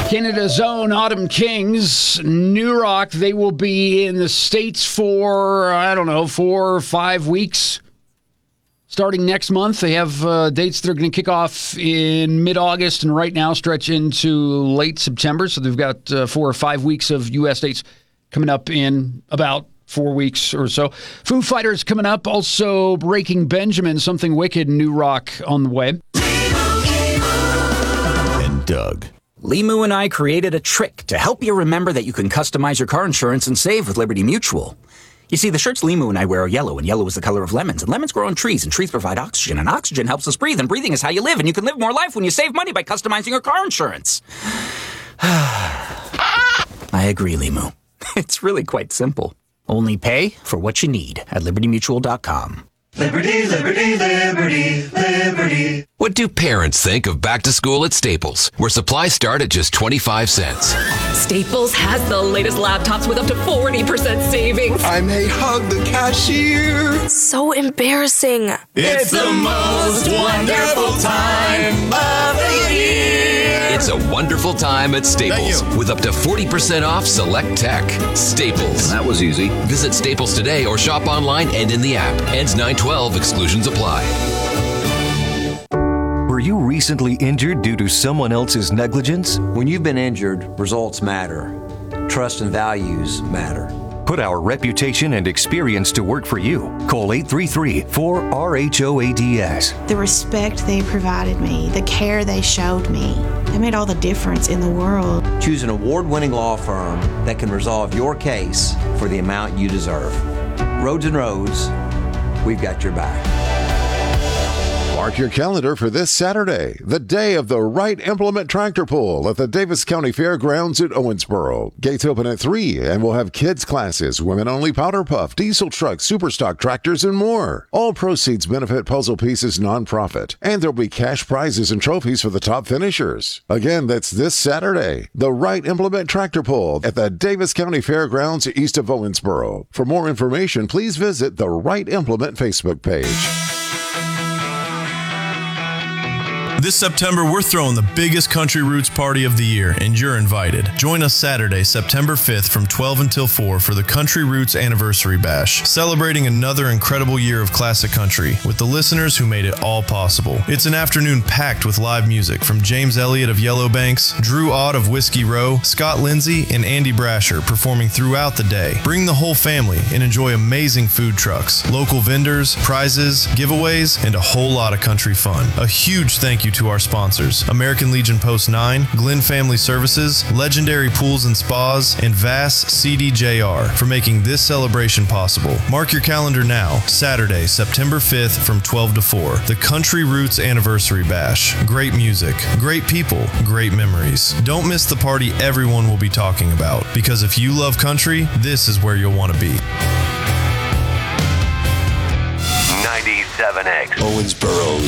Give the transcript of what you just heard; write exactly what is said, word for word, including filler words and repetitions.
Canada's own Autumn Kings, New Rock, they will be in the States for, I don't know, four or five weeks. Starting next month, they have uh, dates that are going to kick off in mid-August and right now stretch into late September. So they've got uh, four or five weeks of U S dates coming up in about four weeks or so. Foo Fighters coming up. Also, Breaking Benjamin, Something Wicked, New Rock on the way. And Doug. Limu and I created a trick to help you remember that you can customize your car insurance and save with Liberty Mutual. You see, the shirts Limu and I wear are yellow, and yellow is the color of lemons, and lemons grow on trees, and trees provide oxygen, and oxygen helps us breathe, and breathing is how you live, and you can live more life when you save money by customizing your car insurance. I agree, Limu. It's really quite simple. Only pay for what you need at liberty mutual dot com. Liberty, liberty, liberty, liberty. What do parents think of back to school at Staples, where supplies start at just twenty-five cents? Staples has the latest laptops with up to forty percent savings. I may hug the cashier. So embarrassing. It's the most wonderful time of the year. It's a wonderful time at Staples with up to forty percent off select tech. Staples. That was easy. Visit Staples today or shop online and in the app. Ends nine twelve. Exclusions apply. Were you recently injured due to someone else's negligence? When you've been injured, results matter. Trust and values matter. Put our reputation and experience to work for you. Call eight three three, four R H O A D S. The respect they provided me, the care they showed me, it made all the difference in the world. Choose an award-winning law firm that can resolve your case for the amount you deserve. Rhodes and Rhodes, we've got your back. Mark your calendar for this Saturday, the day of the Wright Implement Tractor Pull at the Davis County Fairgrounds at Owensboro. Gates open at three, and we'll have kids classes, women-only powder puff, diesel trucks, superstock tractors, and more. All proceeds benefit Puzzle Pieces nonprofit, and there'll be cash prizes and trophies for the top finishers. Again, that's this Saturday, the Wright Implement Tractor Pull at the Davis County Fairgrounds east of Owensboro. For more information, please visit the Wright Implement Facebook page. This September, we're throwing the biggest Country Roots party of the year, and you're invited. Join us Saturday, September fifth from twelve until four for the Country Roots Anniversary Bash, celebrating another incredible year of classic country with the listeners who made it all possible. It's an afternoon packed with live music from James Elliott of Yellow Banks, Drew Ott of Whiskey Row, Scott Lindsay, and Andy Brasher performing throughout the day. Bring the whole family and enjoy amazing food trucks, local vendors, prizes, giveaways, and a whole lot of country fun. A huge thank you to our sponsors, American Legion Post nine, Glenn Family Services, Legendary Pools and Spas, and Vass C D J R for making this celebration possible. Mark your calendar now, Saturday, September fifth from twelve to four, the Country Roots Anniversary Bash. Great music, great people, great memories. Don't miss the party everyone will be talking about, because if you love country, this is where you'll want to be. ninety-seven X. Owensboro's